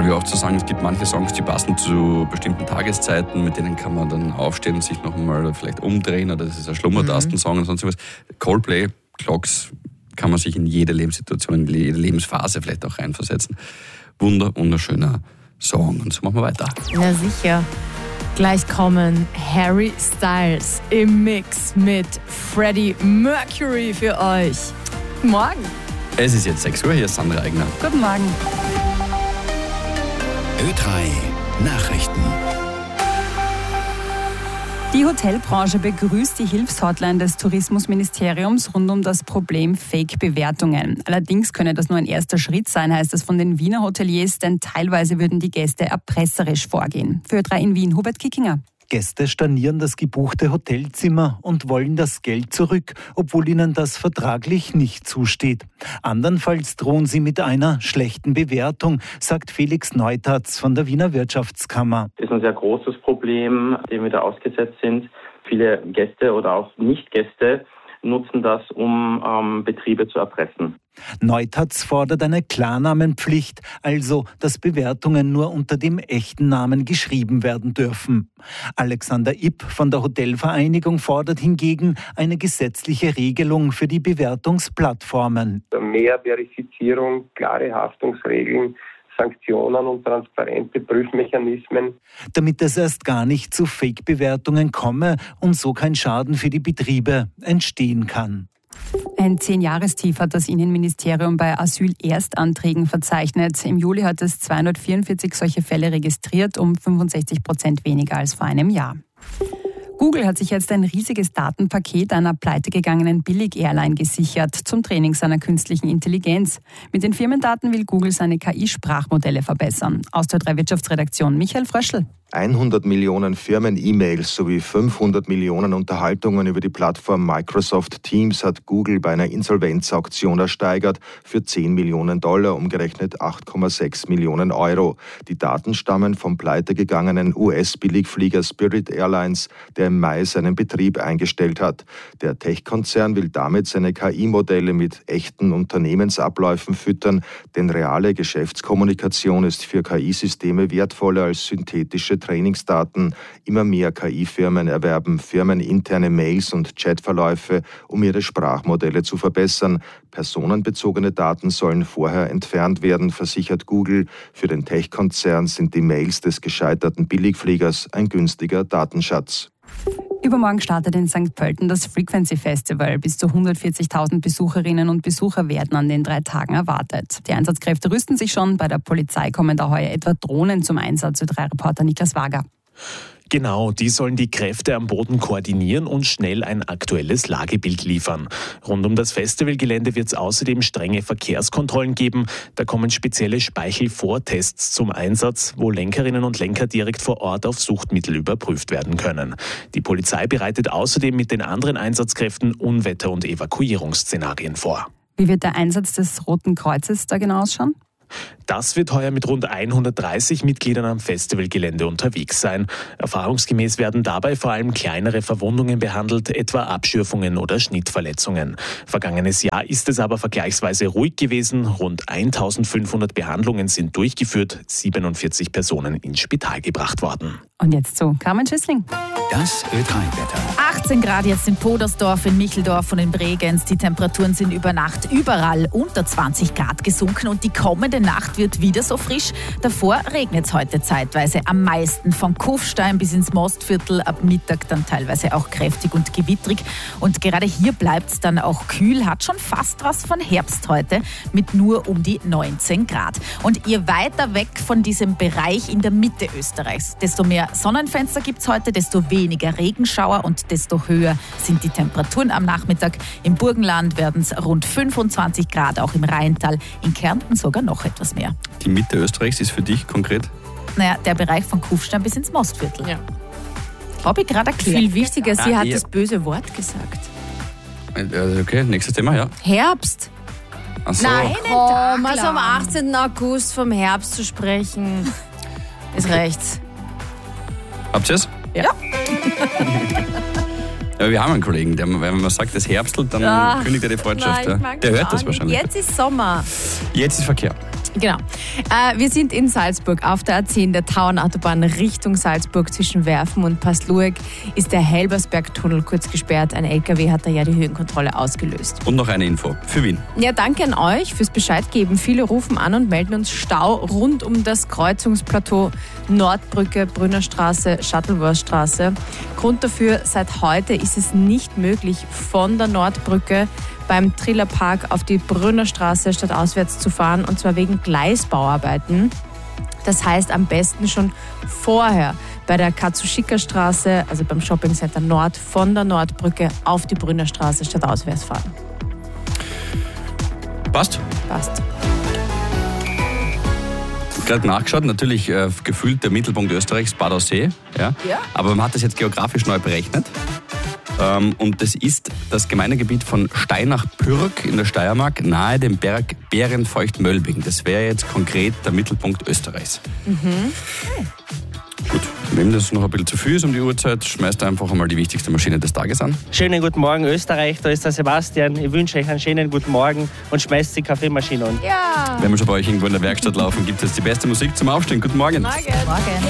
wie oft zu sagen, es gibt manche Songs, die passen zu bestimmten Tageszeiten, mit denen kann man dann aufstehen, sich nochmal vielleicht umdrehen, oder das ist ein Schlummertastensong und sonst was. Coldplay, Clocks, kann man sich in jede Lebenssituation, in jede Lebensphase vielleicht auch reinversetzen. Wunderschöner Song. Und so machen wir weiter. Ja, sicher. Gleich kommen Harry Styles im Mix mit Freddie Mercury für euch. Guten Morgen. Es ist jetzt 6 Uhr, hier ist Sandra Eigner. Guten Morgen. Ö3 Nachrichten. Die Hotelbranche begrüßt die Hilfshotline des Tourismusministeriums rund um das Problem Fake-Bewertungen. Allerdings könne das nur ein erster Schritt sein, heißt es von den Wiener Hoteliers, denn teilweise würden die Gäste erpresserisch vorgehen. Für Ö3 in Wien, Hubert Kickinger. Gäste stornieren das gebuchte Hotelzimmer und wollen das Geld zurück, obwohl ihnen das vertraglich nicht zusteht. Andernfalls drohen sie mit einer schlechten Bewertung, sagt Felix Neutatz von der Wiener Wirtschaftskammer. Das ist ein sehr großes Problem, dem wir da ausgesetzt sind. Viele Gäste oder auch Nicht-Gäste nutzen das, um Betriebe zu erpressen. Neutatz fordert eine Klarnamenpflicht, also dass Bewertungen nur unter dem echten Namen geschrieben werden dürfen. Alexander Ipp von der Hotelvereinigung fordert hingegen eine gesetzliche Regelung für die Bewertungsplattformen. Mehr Verifizierung, klare Haftungsregeln, Sanktionen und transparente Prüfmechanismen. Damit es erst gar nicht zu Fake-Bewertungen komme und so kein Schaden für die Betriebe entstehen kann. Ein 10-Jahrestief hat das Innenministerium bei Asylerstanträgen verzeichnet. Im Juli hat es 244 solche Fälle registriert, um 65% weniger als vor einem Jahr. Google hat sich jetzt ein riesiges Datenpaket einer pleitegegangenen Billig-Airline gesichert zum Training seiner künstlichen Intelligenz. Mit den Firmendaten will Google seine KI-Sprachmodelle verbessern. Aus der Ö3 Wirtschaftsredaktion Michael Fröschl. 100 Millionen Firmen-E-Mails sowie 500 Millionen Unterhaltungen über die Plattform Microsoft Teams hat Google bei einer Insolvenzauktion ersteigert für $10 Millionen, umgerechnet 8,6 Millionen Euro. Die Daten stammen vom pleitegegangenen US-Billigflieger Spirit Airlines, der im Mai seinen Betrieb eingestellt hat. Der Tech-Konzern will damit seine KI-Modelle mit echten Unternehmensabläufen füttern, denn reale Geschäftskommunikation ist für KI-Systeme wertvoller als synthetische Trainingsdaten. Immer mehr KI-Firmen erwerben firmeninterne Mails und Chatverläufe, um ihre Sprachmodelle zu verbessern. Personenbezogene Daten sollen vorher entfernt werden, versichert Google. Für den Tech-Konzern sind die Mails des gescheiterten Billigfliegers ein günstiger Datenschatz. Übermorgen startet in St. Pölten das Frequency Festival. Bis zu 140.000 Besucherinnen und Besucher werden an den 3 Tagen erwartet. Die Einsatzkräfte rüsten sich schon. Bei der Polizei kommen da heuer etwa Drohnen zum Einsatz. Ö3-Reporter Niklas Wager. Genau, die sollen die Kräfte am Boden koordinieren und schnell ein aktuelles Lagebild liefern. Rund um das Festivalgelände wird es außerdem strenge Verkehrskontrollen geben. Da kommen spezielle Speichelvortests zum Einsatz, wo Lenkerinnen und Lenker direkt vor Ort auf Suchtmittel überprüft werden können. Die Polizei bereitet außerdem mit den anderen Einsatzkräften Unwetter- und Evakuierungsszenarien vor. Wie wird der Einsatz des Roten Kreuzes da genau ausschauen? Das wird heuer mit rund 130 Mitgliedern am Festivalgelände unterwegs sein. Erfahrungsgemäß werden dabei vor allem kleinere Verwundungen behandelt, etwa Abschürfungen oder Schnittverletzungen. Vergangenes Jahr ist es aber vergleichsweise ruhig gewesen. Rund 1500 Behandlungen sind durchgeführt, 47 Personen ins Spital gebracht worden. Und jetzt zu Carmen Schüssling. Das Ö3-Wetter. 18 Grad jetzt in Podersdorf, in Micheldorf und in Bregenz. Die Temperaturen sind über Nacht überall unter 20 Grad gesunken und die kommende Nacht wird wieder so frisch. Davor regnet es heute zeitweise am meisten von Kufstein bis ins Mostviertel, ab Mittag dann teilweise auch kräftig und gewittrig. Und gerade hier bleibt es dann auch kühl, hat schon fast was von Herbst heute mit nur um die 19 Grad. Und je weiter weg von diesem Bereich in der Mitte Österreichs, desto mehr Sonnenfenster gibt es heute, desto weniger Regenschauer und desto höher sind die Temperaturen am Nachmittag. Im Burgenland werden es rund 25 Grad, auch im Rheintal, in Kärnten sogar noch etwas mehr. Die Mitte Österreichs ist für dich konkret? Naja, der Bereich von Kufstein bis ins Mostviertel. Ja. Habe ich gerade erklärt. Viel wichtiger, sie hat das böse Wort gesagt. Okay, nächstes Thema, ja. Herbst. Ach so. Nein, also am 18. August vom Herbst zu sprechen, ist rechts. Habt ihr es? Ja. Ja, wir haben einen Kollegen, der, wenn man sagt, es herbstelt, dann kündigt er die Freundschaft. Nein, der hört das wahrscheinlich. Jetzt ist Sommer. Jetzt ist Verkehr. Genau. Wir sind in Salzburg auf der A10 der Tauernautobahn Richtung Salzburg zwischen Werfen und Pastlueck ist der Helbersbergtunnel kurz gesperrt. Ein LKW hat da ja die Höhenkontrolle ausgelöst. Und noch eine Info für Wien. Ja, danke an euch fürs Bescheid geben. Viele rufen an und melden uns Stau rund um das Kreuzungsplateau Nordbrücke, Brünnerstraße, Shuttleworthstraße. Grund dafür, seit heute ist es nicht möglich, von der Nordbrücke beim Trillerpark auf die Brünnerstraße stadtauswärts zu fahren, und zwar wegen Gleisbauarbeiten. Das heißt, am besten schon vorher bei der Katsushika-Straße, also beim Shoppingcenter Nord, von der Nordbrücke auf die Brünnerstraße stadtauswärts fahren. Passt? Passt. Gerade nachgeschaut, natürlich gefühlt der Mittelpunkt Österreichs, Bad Aussee. Ja? Aber man hat das jetzt geografisch neu berechnet. Und das ist das Gemeindegebiet von Steinach-Pürg in der Steiermark, nahe dem Berg Bärenfeucht-Mölbing. Das wäre jetzt konkret der Mittelpunkt Österreichs. Gut, wem das noch ein bisschen zu viel ist um die Uhrzeit, schmeißt einfach einmal die wichtigste Maschine des Tages an. Schönen guten Morgen Österreich, da ist der Sebastian. Ich wünsche euch einen schönen guten Morgen und schmeißt die Kaffeemaschine an. Ja. Wenn wir schon bei euch irgendwo in der Werkstatt laufen, gibt es die beste Musik zum Aufstehen. Guten Morgen. Morgen.